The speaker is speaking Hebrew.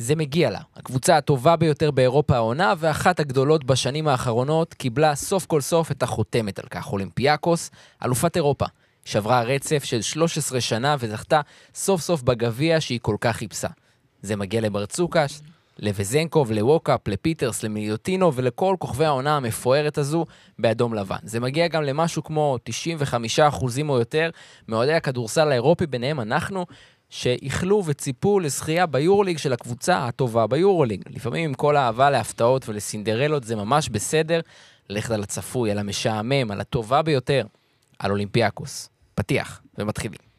זה מגיע לה. הקבוצה הטובה ביותר באירופה העונה, ואחת הגדולות בשנים האחרונות, קיבלה סוף כל סוף את החותמת על כך. אולימפיאקוס, אלופת אירופה, שברה רצף של 13 שנה וזכתה סוף סוף בגביע שהיא כל כך חיפשה. זה מגיע לברצוקש, לווזנקוב, לווקאפ, לפיטרס, למיליוטינו ולכל כוכבי העונה המפוארת הזו באדום לבן. זה מגיע גם למשהו כמו 95% או יותר מאוהדי הכדורסל האירופי, ביניהם אנחנו, שהחלו וציפו לזכייה ביורוליג של הקבוצה הטובה ביורוליג. לפעמים עם כל האהבה להפתעות ולסינדרלות זה ממש בסדר, ללכת על הצפוי, על המשעמם, על הטובה ביותר, על אולימפיאקוס. פתיח ומתחילים.